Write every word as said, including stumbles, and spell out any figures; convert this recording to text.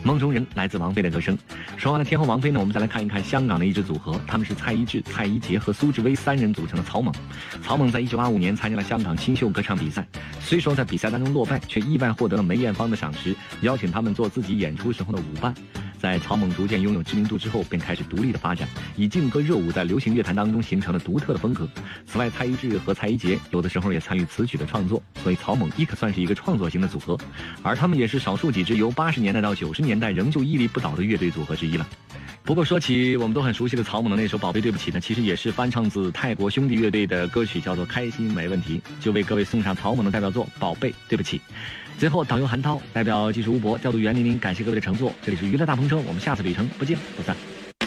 梦中人来自王菲的歌声。说完了天后王菲呢，我们再来看一看香港的一支组合，他们是蔡一智、蔡一杰和苏志威三人组成的草蜢。草蜢在一九八五年参加了香港新秀歌唱比赛，虽说在比赛当中落败，却意外获得了梅艳芳的赏识，邀请他们做自己演出时候的舞伴。在草蜢逐渐拥有知名度之后，便开始独立的发展，以劲歌热舞在流行乐坛当中形成了独特的风格。此外，蔡一智和蔡一杰有的时候也参与词曲的创作，所以草蜢亦可算是一个创作型的组合。而他们也是少数几支由八十年代到九十年代仍旧屹立不倒的乐队组合之一了。不过说起我们都很熟悉的草蜢的那首《宝贝对不起》呢，其实也是翻唱自泰国兄弟乐队的歌曲，叫做《开心没问题》，就为各位送上草蜢的代表作《宝贝对不起》。最后，导游韩涛代表技术吴博、调度员玲玲，感谢各位的乘坐。这里是娱乐大篷车，我们下次旅程不见不散。